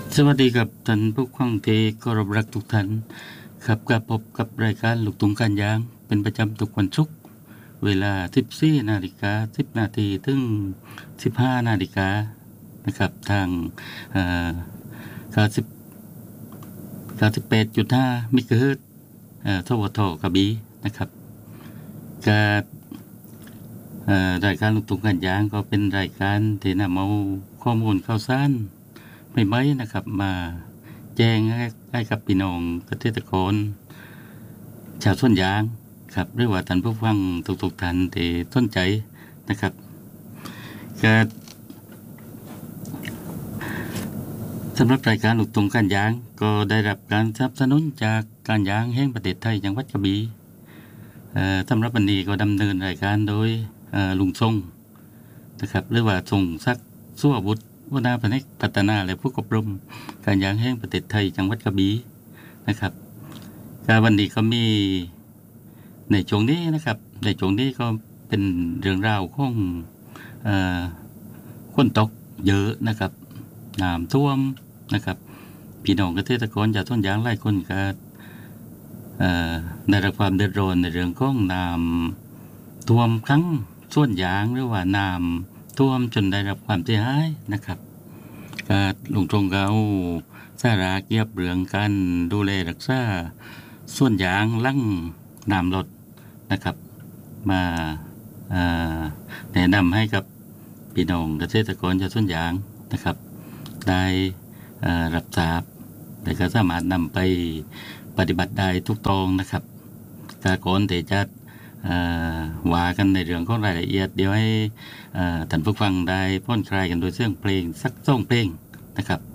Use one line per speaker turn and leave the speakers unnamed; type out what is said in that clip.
สวัสดีครับท่านผู้ฟังที่เคารพรักทุกท่านครับกับพบกับรายการลูกทุ่งการยางเป็นประจำทุกวันศุกร์เวลา 14:10 นาทีถึง 15 นาฬิกานะครับทาง90 98.5 เมกะเฮิรตซ์ทวทกระบี่นะครับการรายการลูกทุ่งการยางก็เป็นรายการที่นำเอาข้อมูลข่าวสารใหม่ๆนะครับมาแจ้งให้กับพี่น้องเกษตรกรชาวสวนยางครับหรือว่าท่านผู้ฟังทุกๆท่านที่สนใจนะครับก็สำหรับรายการลูกทุ่งการยางก็ได้รับการสนับสนุนจากการยางแห่งประเทศไทยจังหวัดกระบี่สำหรับวันนี้ก็ดำเนินรายการโดยลุงทรงนะครับหรือว่าทรงศักดิ์สั่วบุตรหัวหน้าแผนกพัฒนาและผู้อบรมการยางแห่งประเทศไทยจังหวัดกระบี่นะครับการวันนี้ก็มีในช่วงนี้นะครับในช่วงนี้ก็เป็นเรื่องราวของฝนตกเยอะนะครับน้ำท่วมนะครับพี่น้องเกษตรกรชาวสวนยางหลายคนก็ได้รับความเดือดร้อนในเรื่องของน้ำท่วมครั้งสวนยางหรือว่าน้ำท่วมจนได้รับความเสียหายนะครับก็ลุงทรงก็เอาสาระเกี่ยวกับเรื่องการดูแลรักษาสวนยางหลังน้ำลดนะครับมาแนะนำให้กับพี่น้องเกษตรกรชาวสวนยางนะครับได้รับทราบและก็สามารถนำไปปฏิบัติได้ทุกตรงนะครับก่อนที่จะว่ากันในเรื่องของรายละเอียดเดี๋ยวให้ท่านผู้ฟังได้ผ่อนคลายกันโดยเสียงเพลงสัก2 เพลงนะครับ